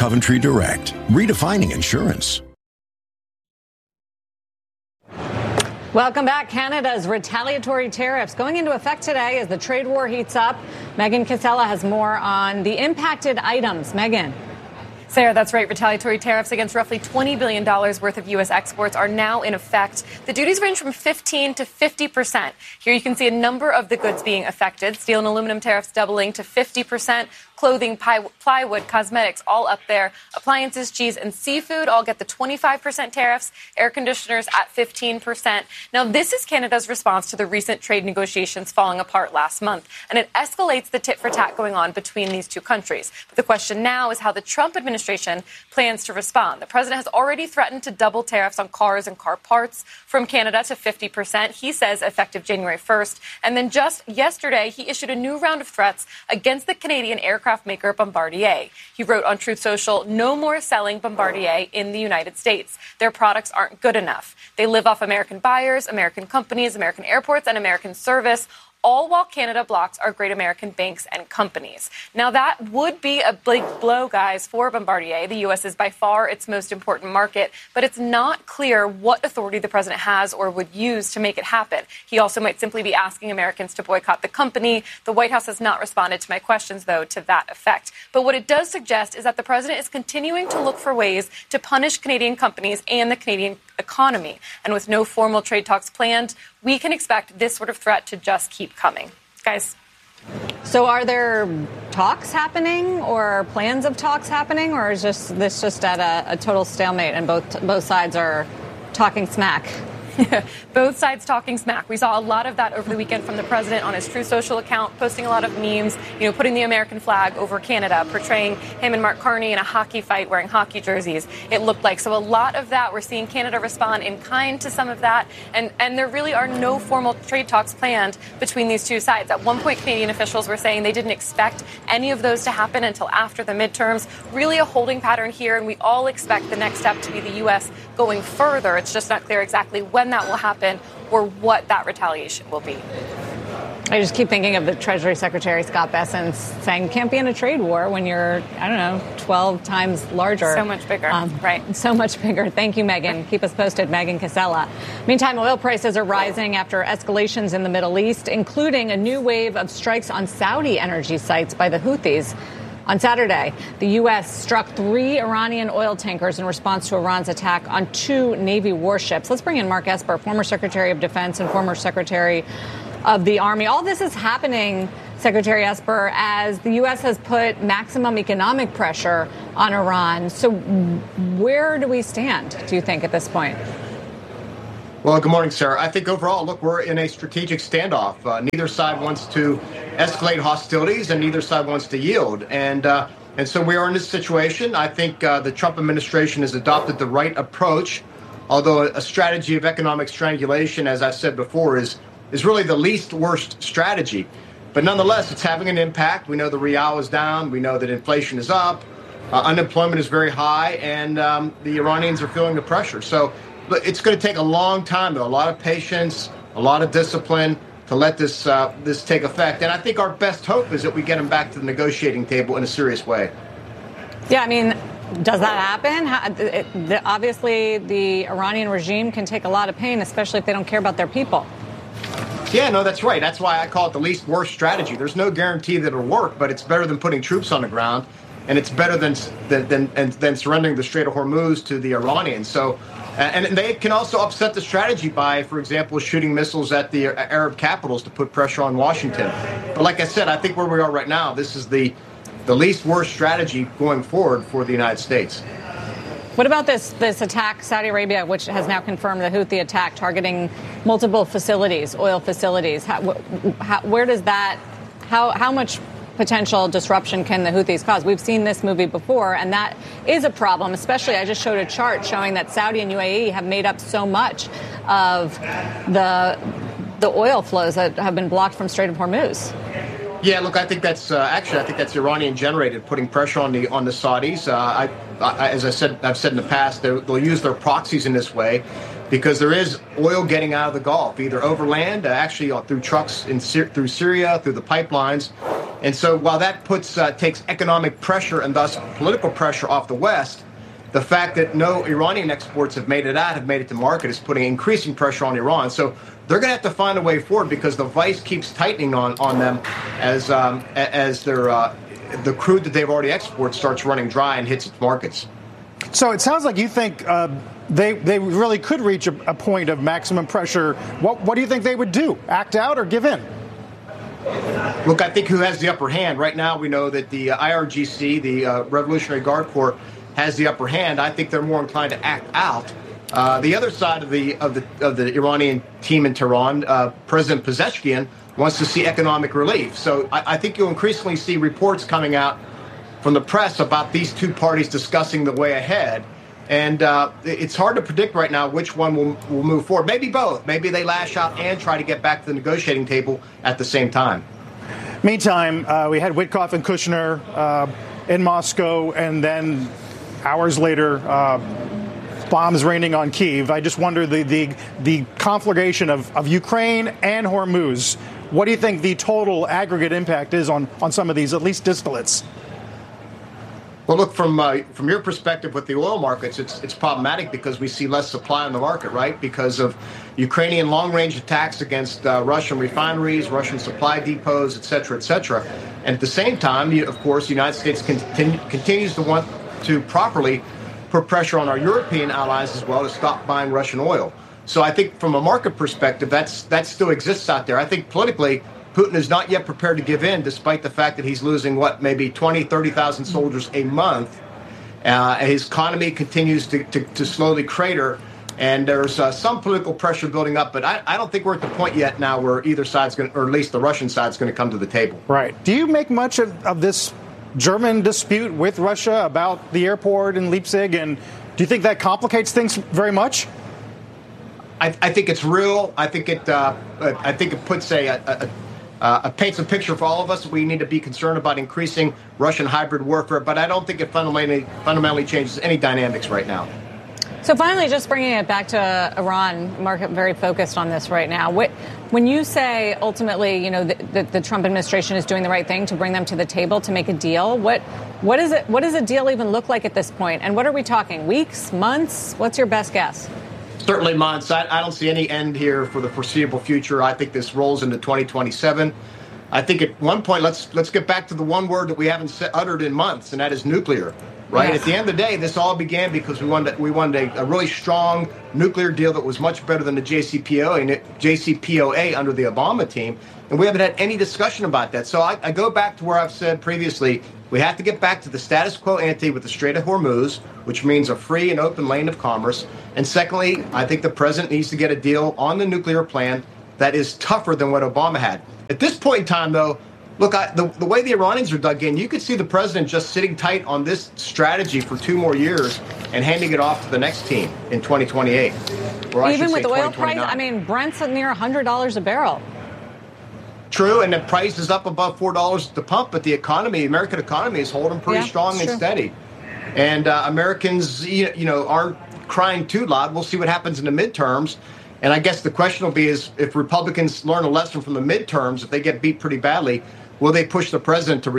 Coventry Direct, redefining insurance. Welcome back. Canada's retaliatory tariffs going into effect today as the trade war heats up. Megan Cassella has more on the impacted items. Megan. Sarah, that's right. Retaliatory tariffs against roughly $20 billion worth of U.S. exports are now in effect. The duties range from 15 to 50%. Here you can see a number of the goods being affected. Steel and aluminum tariffs doubling to 50%. Clothing, plywood, cosmetics, all up there. Appliances, cheese, and seafood all get the 25% tariffs. Air conditioners at 15%. Now, this is Canada's response to the recent trade negotiations falling apart last month. And it escalates the tit-for-tat going on between these two countries. But the question now is how the Trump administration plans to respond. The president has already threatened to double tariffs on cars and car parts from Canada to 50%. He says effective January 1st. And then just yesterday, he issued a new round of threats against the Canadian aircraft maker Bombardier. He wrote on Truth Social, no more selling Bombardier in the United States. Their products aren't good enough. They live off American buyers, American companies, American airports, and American service, all while Canada blocks our great American banks and companies. Now, that would be a big blow, guys, for Bombardier. The U.S. is by far its most important market, but it's not clear what authority the president has or would use to make it happen. He also might simply be asking Americans to boycott the company. The White House has not responded to my questions, though, to that effect. But what it does suggest is that the president is continuing to look for ways to punish Canadian companies and the Canadian economy. And with no formal trade talks planned, we can expect this sort of threat to just keep coming. Guys. So are there talks happening or plans of talks happening, or is this just at a total stalemate and both sides are talking smack? Both sides talking smack. We saw a lot of that over the weekend from the president on his Truth Social account, posting a lot of memes, putting the American flag over Canada, portraying him and Mark Carney in a hockey fight wearing hockey jerseys, it looked like. So a lot of that, we're seeing Canada respond in kind to some of that. And there really are no formal trade talks planned between these two sides. At one point, Canadian officials were saying they didn't expect any of those to happen until after the midterms. Really a holding pattern here, and we all expect the next step to be the U.S. going further. It's just not clear exactly when that will happen or what that retaliation will be. I just keep thinking of the Treasury Secretary Scott Bessent saying you can't be in a trade war when you're, 12 times larger. So much bigger. Right. So much bigger. Thank you, Megan. Keep us posted, Megan Cassella. Meantime, oil prices are rising after escalations in the Middle East, including a new wave of strikes on Saudi energy sites by the Houthis. On Saturday, the U.S. struck 3 Iranian oil tankers in response to Iran's attack on 2 Navy warships. Let's bring in Mark Esper, former Secretary of Defense and former Secretary of the Army. All this is happening, Secretary Esper, as the U.S. has put maximum economic pressure on Iran. So where do we stand, do you think, at this point? Well, good morning, Sarah. I think overall, look, we're in a strategic standoff. Neither side wants to escalate hostilities and neither side wants to yield. And so we are in this situation. I think the Trump administration has adopted the right approach, although a strategy of economic strangulation, as I said before, is really the least worst strategy. But nonetheless, it's having an impact. We know the real is down. We know that inflation is up. Unemployment is very high, and the Iranians are feeling the pressure. So it's going to take a long time, though, a lot of patience, a lot of discipline to let this take effect. And I think our best hope is that we get them back to the negotiating table in a serious way. Yeah, I mean, does that happen? Obviously, the Iranian regime can take a lot of pain, especially if they don't care about their people. Yeah, no, that's right. That's why I call it the least worst strategy. There's no guarantee that it'll work, but it's better than putting troops on the ground, and it's better than surrendering the Strait of Hormuz to the Iranians. So. And they can also upset the strategy by, for example, shooting missiles at the Arab capitals to put pressure on Washington. But like I said, I think where we are right now, this is the least worst strategy going forward for the United States. What about this attack, Saudi Arabia, which has now confirmed the Houthi attack targeting multiple facilities, oil facilities? Where does that, how much potential disruption can the Houthis cause? We've seen this movie before, and that is a problem, especially I just showed a chart showing that Saudi and UAE have made up so much of the oil flows that have been blocked from Strait of Hormuz. Yeah, look, I think that's Iranian generated, putting pressure on the Saudis. As I've said in the past, they'll use their proxies in this way because there is oil getting out of the Gulf, either overland, actually through trucks through Syria, through the pipelines. And so while that takes economic pressure and thus political pressure off the West, the fact that no Iranian exports have made it to market is putting increasing pressure on Iran. So they're going to have to find a way forward because the vice keeps tightening on them as the crude that they've already exported starts running dry and hits its markets. So it sounds like you think they really could reach a point of maximum pressure. What do you think they would do? Act out or give in? Look, I think who has the upper hand right now? We know that the IRGC, the Revolutionary Guard Corps, has the upper hand. I think they're more inclined to act out. The other side of the Iranian team in Tehran, President Pezeshkian, wants to see economic relief. So I think you'll increasingly see reports coming out from the press about these two parties discussing the way ahead. And it's hard to predict right now which one will move forward. Maybe both. Maybe they lash out and try to get back to the negotiating table at the same time. Meantime, we had Witkoff and Kushner in Moscow, and then hours later, bombs raining on Kyiv. I just wonder the conflagration of Ukraine and Hormuz. What do you think the total aggregate impact is on some of these, at least distillates? Well, look, from your perspective with the oil markets, it's problematic because we see less supply on the market, right? Because of Ukrainian long-range attacks against Russian refineries, Russian supply depots, et cetera, et cetera. And at the same time, of course, the United States continues to want to properly put pressure on our European allies as well to stop buying Russian oil. So I think from a market perspective, that still exists out there. I think politically, Putin is not yet prepared to give in, despite the fact that he's losing, maybe 20, 30,000 soldiers a month. His economy continues to slowly crater, and there's some political pressure building up. But I don't think we're at the point yet now where either side's going to, or at least the Russian side's going to come to the table. Right. Do you make much of this German dispute with Russia about the airport in Leipzig, and do you think that complicates things very much? I think it's real. I think it puts paints a picture for all of us. We need to be concerned about increasing Russian hybrid warfare, but I don't think it fundamentally changes any dynamics right now. So finally, just bringing it back to Iran, market very focused on this right now. When you say ultimately, the Trump administration is doing the right thing to bring them to the table to make a deal, what does a deal even look like at this point? And what are we talking? Weeks, months? What's your best guess? Certainly months. I don't see any end here for the foreseeable future. I think this rolls into 2027. I think at one point, let's get back to the one word that we haven't uttered in months, and that is nuclear. Right? Yes. At the end of the day, this all began because we wanted a really strong nuclear deal that was much better than the JCPOA under the Obama team, and we haven't had any discussion about that. So I go back to where I've said previously, we have to get back to the status quo ante with the Strait of Hormuz, which means a free and open lane of commerce. And secondly, I think the president needs to get a deal on the nuclear plan that is tougher than what Obama had. At this point in time, though, look, the way the Iranians are dug in, you could see the president just sitting tight on this strategy for 2 more years and handing it off to the next team in 2028. Even with the oil price, Brent's near $100 a barrel. True, and the price is up above $4 at the pump, but the American economy is holding pretty strong and steady. And Americans, aren't crying too loud. We'll see what happens in the midterms. And I guess the question will be is if Republicans learn a lesson from the midterms, if they get beat pretty badly, will they push the president to